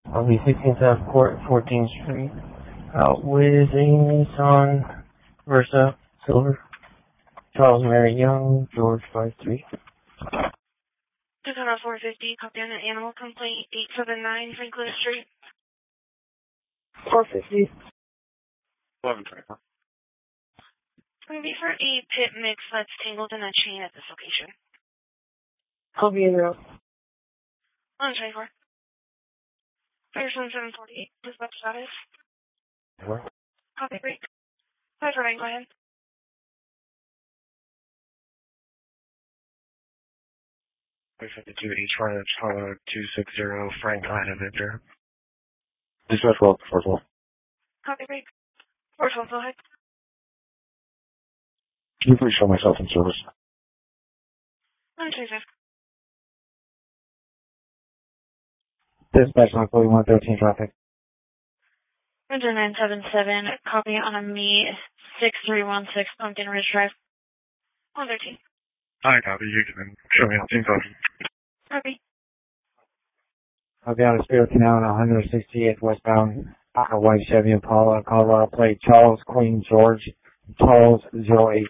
I'll be 16th Ave Court, 14th Street, out with a Nissan Versa Silver. Charles Mary Young, George 53. Dakota 450, copy on an animal complaint, 879 Franklin Street. 450. 1124. It's going to be for a pit mix that's tangled in a chain at this location. I'll be in there. 1124. Pearson 748, dispatch status. What? Copy, break. 549, go ahead. Each Frontage, 260 Frank Line of Victor. Dispatch well, 412. Copy, break. 412, go ahead. Can you please show myself in service? 125. Dispatch on 4113 traffic. Winter 977, copy on a Me 6316 Pumpkin Ridge Drive. 113. Hi, copy. You can show me on team code. Copy. I'll be on the Spirit Canal on 168th westbound, white Chevy Impala, Colorado plate, Charles Queen George, Charles 08.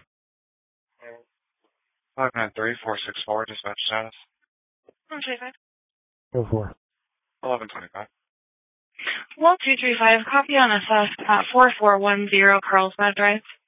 593-464, dispatch status. 125. Go for 1125. 1235, copy on a suspect at 4410 Carlsbad Drive.